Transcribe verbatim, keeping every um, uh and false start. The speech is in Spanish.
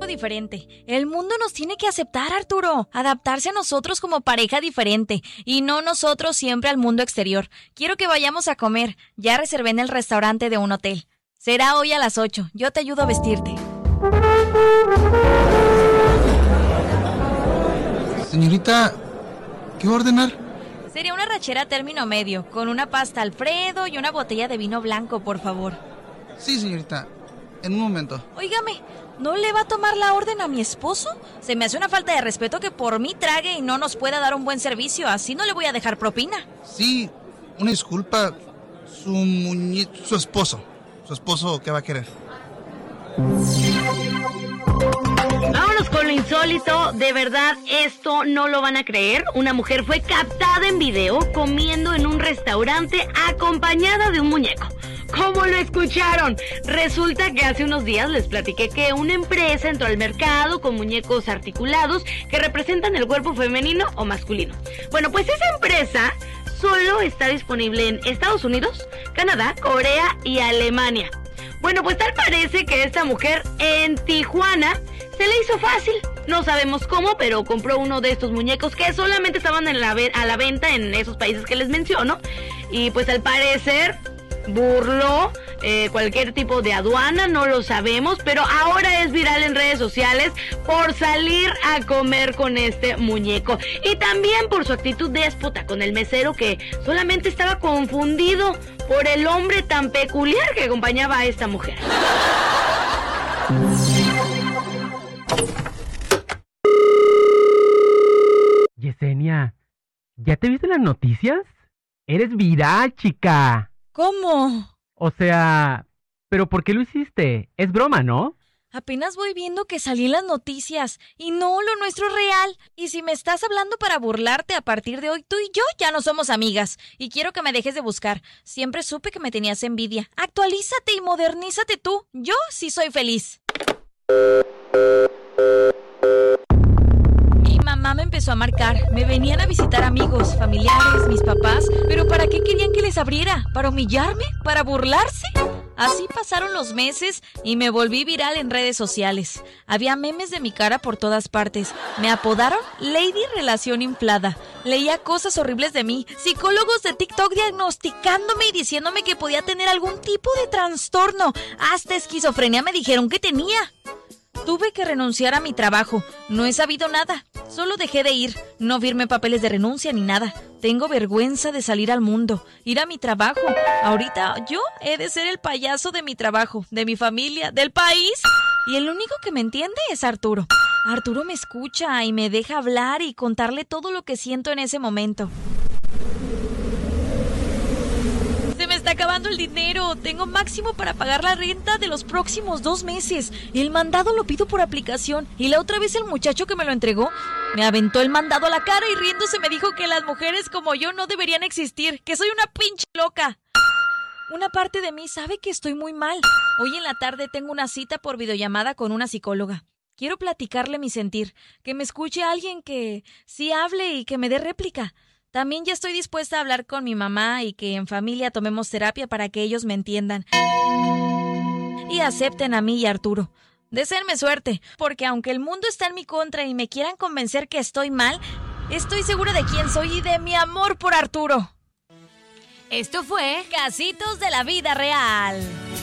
diferente. El mundo nos tiene que aceptar, Arturo. Adaptarse a nosotros como pareja diferente. Y no nosotros siempre al mundo exterior. Quiero que vayamos a comer. Ya reservé en el restaurante de un hotel. Será hoy a las ocho. Yo te ayudo a vestirte. Señorita, ¿qué va a ordenar? Sería una rachera término medio, con una pasta Alfredo y una botella de vino blanco, por favor. Sí, señorita. En un momento. Óigame, ¿no le va a tomar la orden a mi esposo? Se me hace una falta de respeto que por mí trague y no nos pueda dar un buen servicio. Así no le voy a dejar propina. Sí, una disculpa. Su muñe... Su esposo. Su esposo, ¿qué va a querer? Vámonos con lo insólito. De verdad, esto no lo van a creer. Una mujer fue captada en video comiendo en un restaurante acompañada de un muñeco. ¿Cómo lo escucharon? Resulta que hace unos días les platiqué que una empresa entró al mercado con muñecos articulados que representan el cuerpo femenino o masculino. Bueno, pues esa empresa solo está disponible en Estados Unidos, Canadá, Corea y Alemania. Bueno, pues tal parece que esta mujer en Tijuana se le hizo fácil. No sabemos cómo, pero compró uno de estos muñecos que solamente estaban en la ve- a la venta en esos países que les menciono. Y pues al parecer burló eh, cualquier tipo de aduana, no lo sabemos, pero ahora es viral en redes sociales por salir a comer con este muñeco y también por su actitud déspota con el mesero que solamente estaba confundido por el hombre tan peculiar que acompañaba a esta mujer. Yesenia, ¿ya te viste las noticias? Eres viral, chica. ¿Cómo? O sea, ¿pero por qué lo hiciste? Es broma, ¿no? Apenas voy viendo que salí en las noticias y no, lo nuestro es real. Y si me estás hablando para burlarte, a partir de hoy tú y yo ya no somos amigas. Y quiero que me dejes de buscar. Siempre supe que me tenías envidia. Actualízate y modernízate tú. Yo sí soy feliz. Mi mamá me empezó a marcar. Me venían a visitar amigos, familiares, mis papás. ¿Pero para qué querían que les abriera? ¿Para humillarme? ¿Para burlarse? Así pasaron los meses y me volví viral en redes sociales. Había memes de mi cara por todas partes. Me apodaron Lady Relación Inflada. Leía cosas horribles de mí. Psicólogos de TikTok diagnosticándome y diciéndome que podía tener algún tipo de trastorno. Hasta esquizofrenia me dijeron que tenía. Tuve que renunciar a mi trabajo. No he sabido nada. Solo dejé de ir. No firmé papeles de renuncia ni nada. Tengo vergüenza de salir al mundo, ir a mi trabajo. Ahorita yo he de ser el payaso de mi trabajo, de mi familia, del país. Y el único que me entiende es Arturo. Arturo me escucha y me deja hablar y contarle todo lo que siento en ese momento. Se me está acabando el dinero. Tengo máximo para pagar la renta de los próximos dos meses. El mandado lo pido por aplicación. Y la otra vez el muchacho que me lo entregó me aventó el mandado a la cara y riéndose me dijo que las mujeres como yo no deberían existir. Que soy una pinche loca. Una parte de mí sabe que estoy muy mal. Hoy en la tarde tengo una cita por videollamada con una psicóloga. Quiero platicarle mi sentir. Que me escuche alguien que sí hable y que me dé réplica. También ya estoy dispuesta a hablar con mi mamá y que en familia tomemos terapia para que ellos me entiendan y acepten a mí y a Arturo. Deseenme suerte, porque aunque el mundo está en mi contra y me quieran convencer que estoy mal, estoy segura de quién soy y de mi amor por Arturo. Esto fue Casitos de la Vida Real.